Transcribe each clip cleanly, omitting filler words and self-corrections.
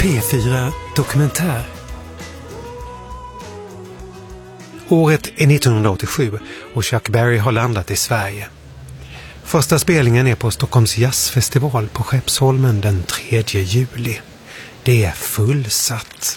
P4 Dokumentär. Året är 1987 och Chuck Berry har landat i Sverige. Första spelningen är på Stockholms jazzfestival på Skeppsholmen den 3 juli. Det är fullsatt.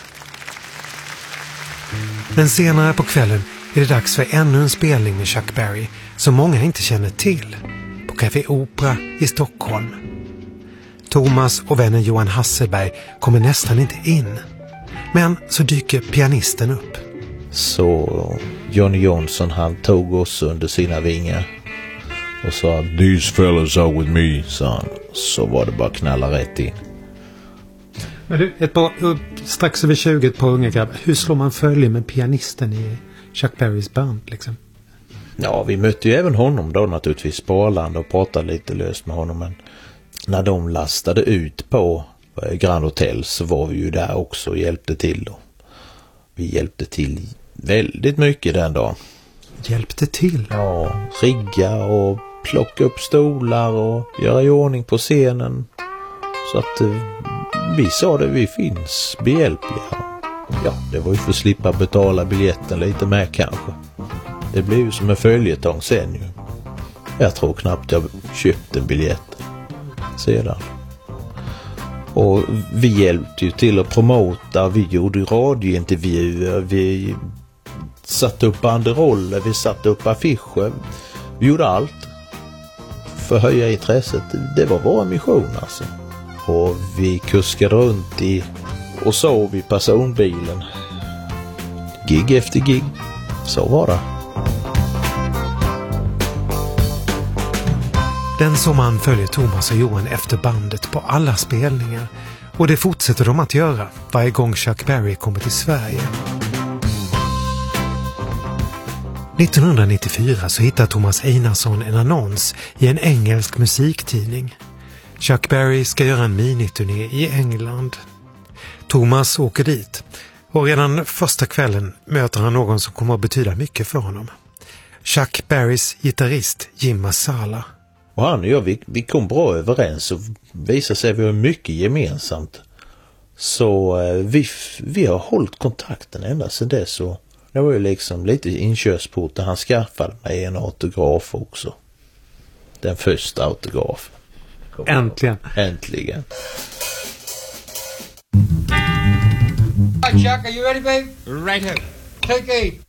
Men senare på kvällen är det dags för ännu en spelning med Chuck Berry som många inte känner till. På Café Opera i Stockholm. Thomas och vännen Johan Hasselberg kommer nästan inte in. Men så dyker pianisten upp. Så Johnny Jonsson, han tog oss under sina vingar och sa "These fellas are with me", sa han. Så var det bara knalla rätt in. Men du, strax över 20, ett par unga grabbar. Hur slår man följe med pianisten i Chuck Berrys band liksom? Ja, vi mötte ju även honom då naturligtvis på Arlanda och pratade lite löst med honom. Men när de lastade ut på Grand Hotel så var vi ju där också och hjälpte till då. Vi hjälpte till väldigt mycket den dagen. Hjälpte till? Ja, rigga och plocka upp stolar och göra i ordning på scenen. Så att vi sa det, vi finns behjälpliga. Ja, det var ju för att slippa betala biljetten lite mer kanske. Det blev ju som en följetong sen ju. Jag tror knappt jag köpte en biljett sedan. Och vi hjälpte ju till att promota, vi gjorde radiointervjuer, vi satte upp banderoller, vi satte upp affischer. Vi gjorde allt för att höja intresset. Det var vår mission alltså. Och vi kuskade runt och sov i personbilen. Gig efter gig. Så var det. Den sommaren följer Thomas och Johan efter bandet på alla spelningar. Och det fortsätter de att göra varje gång Chuck Berry kommer till Sverige. 1994 så hittar Thomas Einarsson en annons i en engelsk musiktidning. Chuck Berry ska göra en miniturné i England. Thomas åker dit och redan första kvällen möter han någon som kommer att betyda mycket för honom. Chuck Berrys gitarrist Jim Masala. Och han och jag, vi kom bra överens och visade sig att vi har mycket gemensamt. Så vi har hållit kontakten ända sedan dess. Och det var ju liksom lite inkörsport där han skaffade mig en autograf också. Den första autografen. Äntligen. Äntligen. Hi Chuck, are you ready babe? Righto. Take 8.